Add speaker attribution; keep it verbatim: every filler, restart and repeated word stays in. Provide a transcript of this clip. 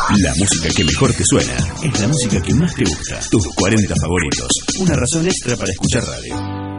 Speaker 1: La música que mejor te suena es la música que más te gusta. Tus cuarenta favoritos. Una razón extra para escuchar radio.